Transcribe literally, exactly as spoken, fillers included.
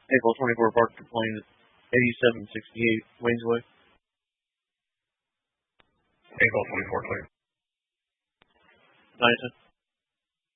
April twenty-four Park complaint at eighty-seven sixty-eight Waynesway. April twenty-four, clear. Nice.